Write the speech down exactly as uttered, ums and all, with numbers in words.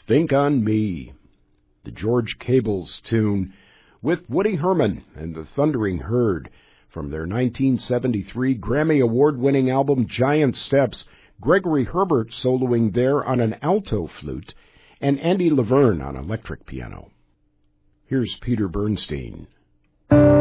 Think on Me, the George Cables tune, with Woody Herman and the Thundering Herd from their nineteen seventy-three Grammy Award-winning album Giant Steps, Gregory Herbert soloing there on an alto flute, and Andy Laverne on electric piano. Here's Peter Bernstein.